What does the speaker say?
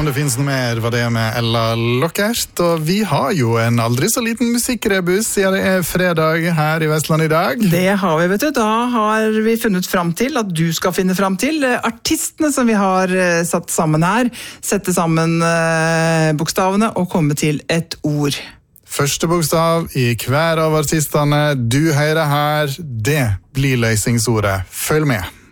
om det finnes noe mer, var det med Ella Lockert. Og vi har jo en aldri så liten musikkrebus, siden det fredag her i Vestland i dag. Det har vi, vet du. Da har vi funnet fram til at du skal finne fram til artistene som vi har satt sammen her. Sette sammen bokstavene og komme til et ord. Første bokstav i hver av artistene du hører her, det blir løsningsordet. Følg med.